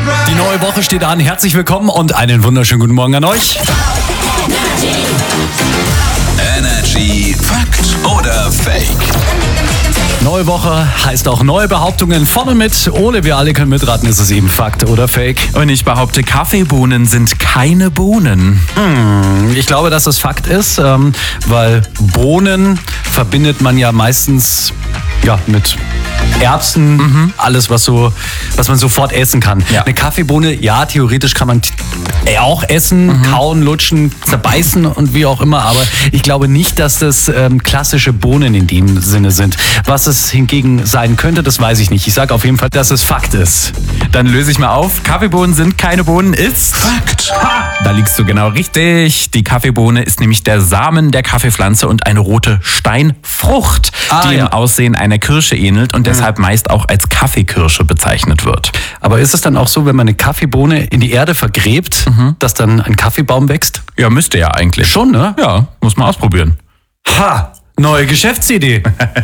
Die neue Woche steht an. Herzlich willkommen und einen wunderschönen guten Morgen an euch. Energy Fakt oder Fake? Neue Woche heißt auch neue Behauptungen von und mit Ole. Wir alle können mitraten, ist es eben Fakt oder Fake? Und ich behaupte, Kaffeebohnen sind keine Bohnen. Ich glaube, dass es Fakt ist, weil Bohnen verbindet man ja meistens mit Erbsen, alles, was man sofort essen kann. Ja. Eine Kaffeebohne, ja, theoretisch kann man auch essen, kauen, lutschen, zerbeißen und wie auch immer, aber ich glaube nicht, dass das klassische Bohnen in dem Sinne sind. Was es hingegen sein könnte, das weiß ich nicht. Ich sage auf jeden Fall, dass es Fakt ist. Dann löse ich mal auf. Kaffeebohnen sind keine Bohnen, ist Fakt. Da liegst du genau richtig. Die Kaffeebohne ist nämlich der Samen der Kaffeepflanze und eine rote Steinfrucht, die im Aussehen einer Kirsche ähnelt und deshalb meist auch als Kaffeekirsche bezeichnet wird. Aber ist es dann auch so, wenn man eine Kaffeebohne in die Erde vergräbt, dass dann ein Kaffeebaum wächst? Ja, müsste ja eigentlich. Schon, ne? Ja, muss man ausprobieren. Ha! Neue Geschäftsidee.